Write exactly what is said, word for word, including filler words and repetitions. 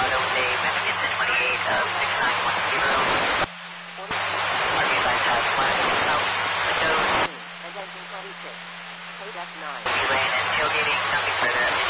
Auto with a Memphis twenty-eight of six nine one zero. R V lights have one south windows. And engine twenty-six. K F nine. You ran and tailgating, nothing further.